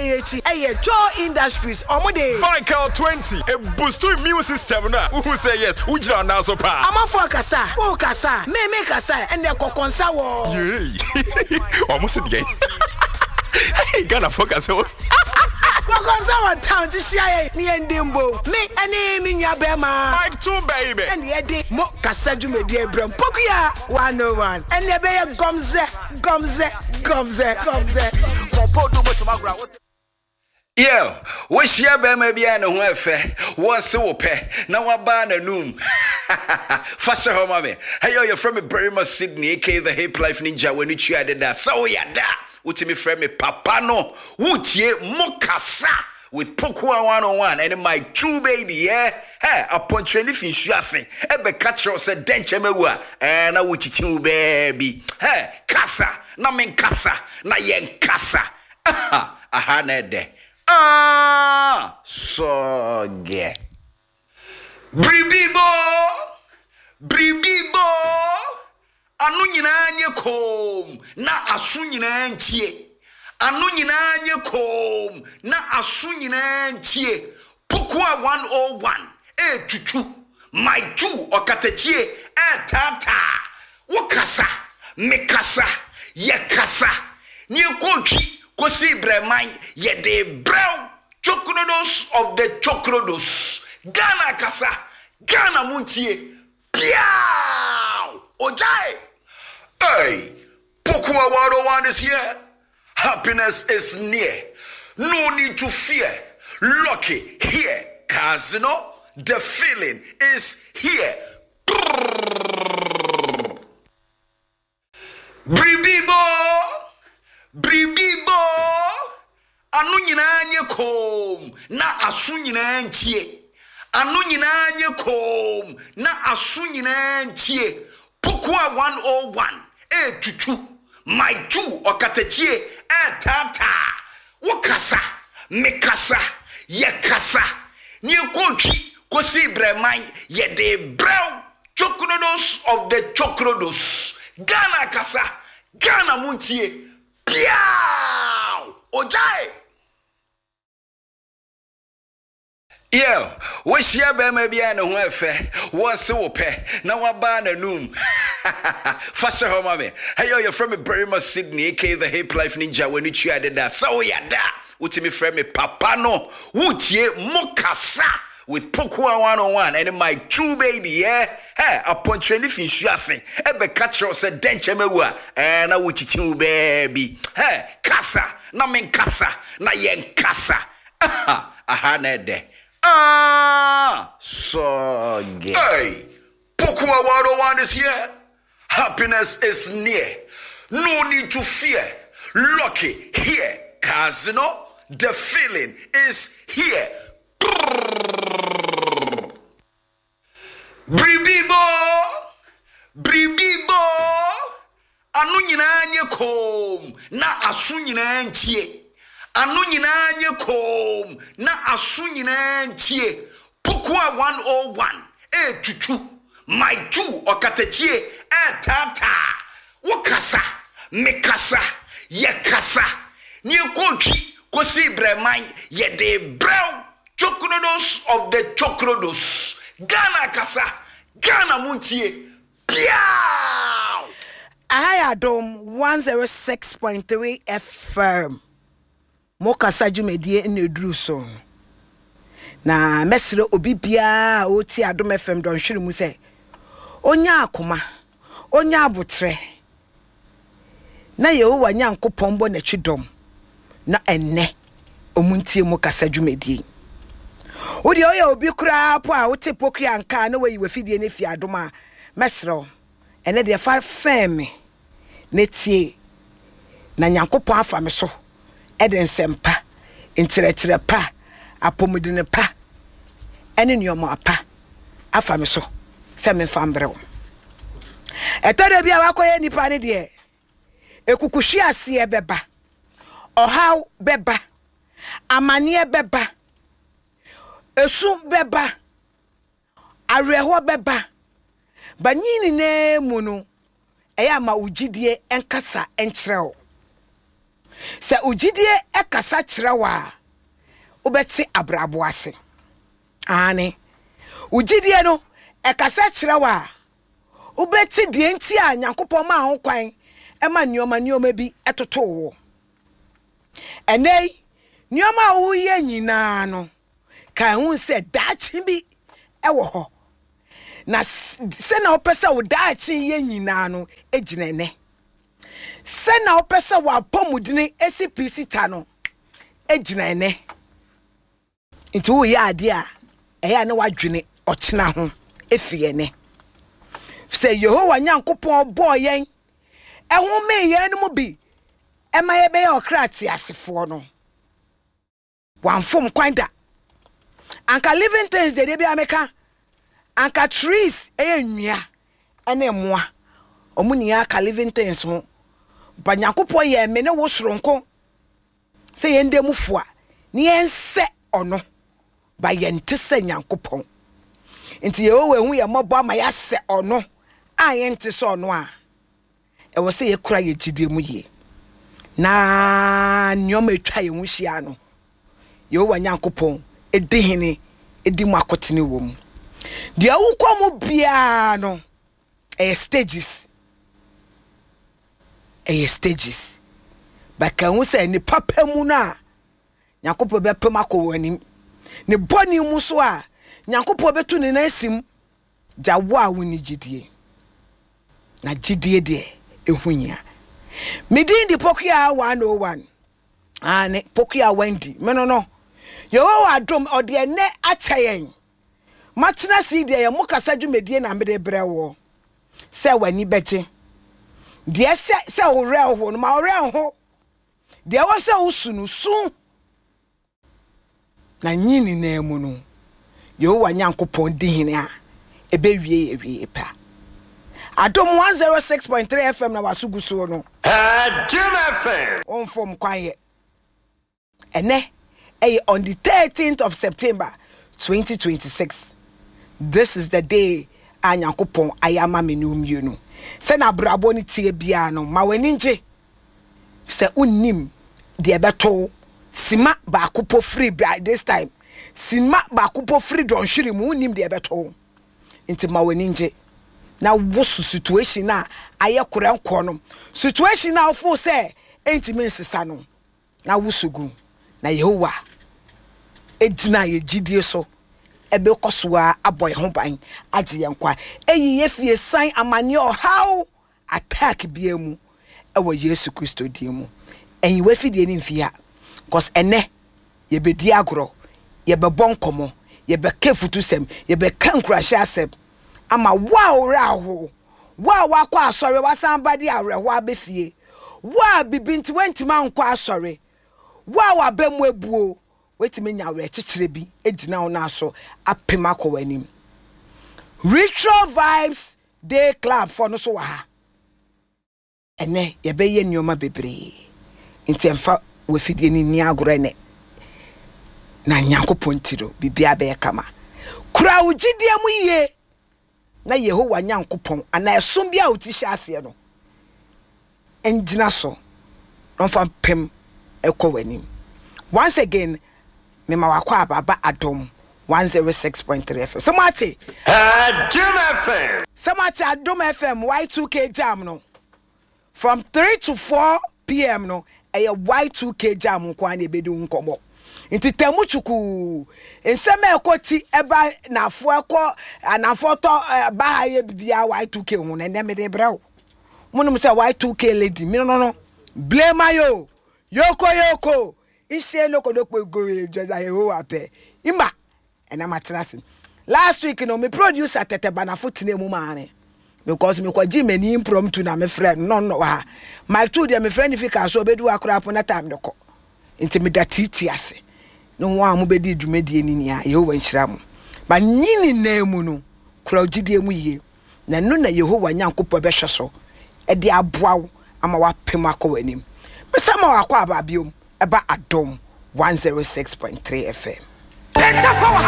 echi Joe Industries omode Vical 20 a boost to immune system na who say yes ujira na so pa amafo kasa o kasa me kasa and the kokonsa wo almost again hey Ghana focus kokonsa wa town ti share ni endimbo me ene mi nwa be ma Mike 2 baby and ye de mo kasa dwumedi ebram pokuya 101 and ye be gomze Yo, wish ya be maybe an ho efe. Wo se wo pe na wa ba na num. Fasha ho mame. Hey yo, you're from me Berrima Sydney, aka the Hip Life Ninja when you chia de da. So ya da. Uti me friend me papa no. Wutie mokasa with Pokua 101 and my 2 baby, yeah. Hey, upon training fin shuase. Ebe catcher said denche mewa. And I would teach you baby. Hey, kasa. Na men kasa. Na yen kasa. Aha nede. So ge. Bribibo. Anu nyina nye kom. Na asu nyina ntie. Anu nyina nye kom. Na asu nyina ntie. Pokua 101. Tutu. My 2 okatechie. Tata. Wokasa. Mekasa. Yekasa. Nye kochi. Kosi breman. Yede brow. Chokrodos of the chokrodos. Ghana kasa. Ghana muntie. Piao. Ojai. Hey. Pokua 101 is here. Happiness is near. No need to fear. Lucky here. Casino. The feeling is here. Bribibo. Anu nyina nye kom. Na asu nyina ntie. Anu nyina nye kom. Na asu nyina ntie. Pokua 101. Tutu. My 2 okatechie. Tata. Wokasa. Mekasa. Yekasa. Nye kochi. Kosi breman yede brow chokrodos of the chokrodos. Ghana kasa. Ghana muntie. Piao. Ojai. Yo, wish ya be maybe an ho efe. Wo se wo pe na wa ba na num. Fasha ho mame. Hey yo, you're from Berrima Sydney, aka the Hip Life Ninja when you chia de da. So ya da. Uti me friend me papa no. Wutie mokasa with Pokua 101 and my 2 baby, yeah. Hey, upon training fin shuase. Ebe catcher said denche mewa. And I would teach you baby. Hey, kasa. Na men kasa. Na yen kasa. Aha nede. So ge. Hey, Pokua 101 is here. Happiness is near. No need to fear. Lucky here. Casino. The feeling is here. Bribibo. Anu nyina nye kom. Na asu nyina ntie. Anu nyina nye kom. Na asu nyina ntie. Pokua 101. Tutu. My 2 okatechie. Tata. Wokasa. Mekasa. Yekasa. Nye kochi. Kosi breman. Yede brow. Chokrodos of the chokrodos. Ghana kasa. Ghana muntie. Piao. Ayadom 106.3 FM. Mokasa jumedie nedru so. Na mesre obi bia oti Adom FM don hwere mu se. Onya akoma. Onya abotre. Na Yehowa Nyankopon bo na twidom. Na enne omuntie mokasa jumedie. Odi oya obi kura po a wote poku anka na wayi wafidie ne fi Adom a mesro ene de fa fame netie na Nyankopon afa me so eden sempa nkyerɛkyerɛ pa apomudine pa ene nneɔma pa afa me so se me fa mbrew etode bia wakoye nipa ne de ekukuhwe ase beba ohaw beba amane beba esu beba areho beba banyini ne mu no eya ma ugidie enkasa enkyerɛw se ugidie ekasa kyerɛ wa obɛte abrabo ase ane ugidie no ekasa kyerɛ wa obɛte die nti a Nyankopɔn ma ho kwan ema nneoma bi etoto wo enei nneoma wo ye nyina no kan hu se daachi bi ewo ho na se na opesa wo daachi ye nyina no egina ne se na opesa wo apomudine esiprisita no egina ne nti wo ya ade a eya ne wadwene ochena ho efie ne se Yehowa Nyankopɔn boyen ehun me ye no mu bi ema ye be ye okrati asefo no wanfom kwanda anka living things de bi ameka anka trees enwia ene moa omuni aka living things ho ba Nyankopɔn ye me ne wo soronko se ye ndemufo a ne yense ono ba ye nte se Nyankopɔn nti ye wo ehu ye mobo ama ya se ono a ye nte se ono a e wo se ye kura ye gidie mu ye na nyoma etwa ye hu hia no ye wo Nyankopɔn edihene edimu akotene wo mu dia wukomu bia no stages baka hu se ni papa mu na Nyankopɔn be pem akowani ne boni mu so a Nyankopɔn betu ne na asim jawo a woni gidie na gidie de ehunya midin di Pokia 101 ane Pokia Wendy no yo adom ode ne achayen matena si de ye mokasa dwumedie na mede brewo se wani beje de se ore ho no ma ore ho de wo se usunu su na nyini na emu no yo wa Nyankopɔn dihene a ebe wie pa adom 106.3 FM na wasugu so no Jim FM on form kwaye ene on the 13th of September 2026. This is the day Nyankopɔn ayama menum yenu. Se na brabo ni tie bia no ma wani nje se unnim de beto sima ba kupo free by this time. Sima ba kupo free don hwiri mu unnim de beto. Nti ma wani nje na wosu situation na aye kore nko no. Situation na ofo se entimi nsesa no. Na wosugu na Yehowa ejina ye gidie so ebe kosoa aboy ho ban agye yankwa eyi ye fie san amane ohaw attack biamu ewo Yesu Kristo diemu enyi we fidie ni mfia cause ene ye bedi agro ye be bonkomo ye be kefutusem ye be kankrahye asem ama wa oraho wa wakwa asore wasan bade areho abefie wa bibinti wentima nkwa asore wa bemu ebuo wetime nyawe chichire bi ejina ona so apema kowanim Ritual Vibes Day Club for no so wa ha ene ye be ye nyoma bebre ntemfa we fidie ni agoro ne na Nyankopɔn tiro bibia be kama kura ugidie mu ye na Yehowa Nyankopɔn ana esum bia otihye ase no engina so onfa pem ekowanim. Once again mema wakwa baba adom 106.3 FM. Somati Jim FM. Somati adom FM Y2K jam no. From 3 to 4 PM no a Y2K jam kwa ne bedu nkomo. Inti temu chuku enseme ekoti eba na afo ekọ anafo to ba haye bibia Y2K hu na ne mede brew. Munum se Y2K lady mi no blame ayo. Yoko ise loko dokpo go Jada Yehowa pe imba ena matenase last week no me producer tete banafo tene mu maane because me kwaji mani impromptu na me friend no ha my two dia me friend fika so obedu akora po na time deko enti me da titi ase no wa mu bedi dwumedie ni nia Yehowa nhira mu ba nyini na mu no kura ogidie mu yie na no na Yehowa Nyankopɔn be hweso e de aboawo ama wa pem akɔwanim mesama wa akɔ ababiom eba adom 106.3 FM.